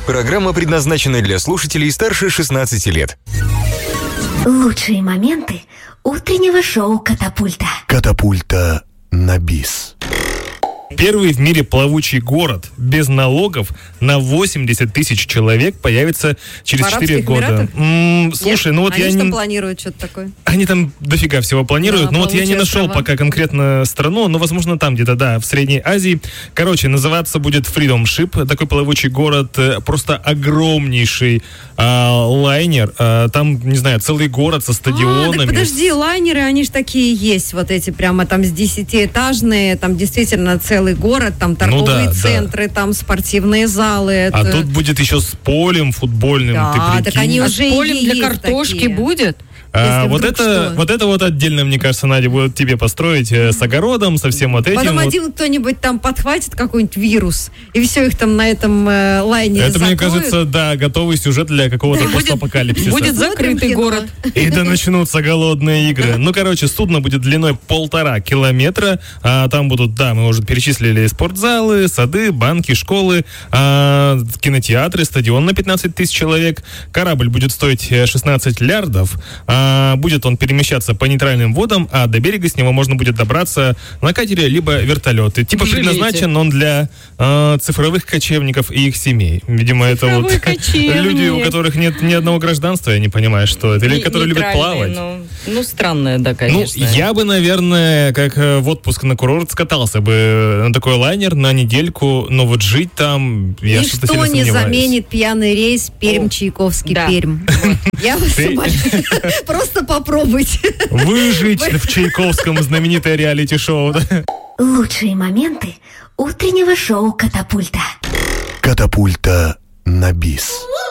Программа предназначена для слушателей старше 16 лет. Лучшие моменты утреннего шоу «Катапульта». Катапульта на бис. Первый в мире плавучий город без налогов на 80 тысяч человек появится через 4 года. Слушай, Нет? ну вот Они я что не... планируют что-то такое? Они там дофига всего планируют, Да, но вот я не плавучие нашел острова. пока конкретно страну, но, возможно, там где-то, да, в Средней Азии. Короче, называться будет Freedom Ship, такой плавучий город, просто огромнейший лайнер. Там, не знаю, целый город со стадионами. Так подожди, лайнеры, они же такие есть, вот эти прямо там с 10-этажные, там действительно целый город, там торговые центры, там спортивные залы. А тут будет еще с полем футбольным, Да, ты прикинь. так они уже полем и для есть картошки такие. будет? Вот вдруг что? это отдельно, мне кажется, Надя, будет тебе построить с огородом, со всем вот этим. Потом вот. один кто-нибудь там подхватит какой-нибудь вирус, и все их там на этом лайнере Это, мне закроют. кажется, да, готовый сюжет для какого-то постапокалипсиса. Будет закрытый кино. город. И да начнутся голодные игры. Ну, короче, судно будет длиной 1,5 километра. Там будут, да, мы уже перечислили спортзалы, сады, банки, школы, кинотеатры, стадион на 15 тысяч человек. Корабль будет стоить 16 лярдов. Будет он перемещаться по нейтральным водам, а до берега с него можно будет добраться на катере либо вертолеты. Типа Жалейте. предназначен он для цифровых кочевников и их семей. Видимо, это вот Цифровой кочевник. люди, у которых нет ни одного гражданства, я не понимаю, что это. Или которые любят плавать. Ну, странное, да, конечно. Ну, я бы, наверное, как в отпуск на курорт скатался бы на такой лайнер на недельку, но вот жить там, я что-то Ничто сильно не сомневаюсь. заменит пьяный рейс Пермь-Чайковский, Да. Пермь. Я вас умоляю. Просто попробуйте. Выжить в Чайковском знаменитое реалити-шоу. Да? Лучшие моменты утреннего шоу «Катапульта». Катапульта на бис.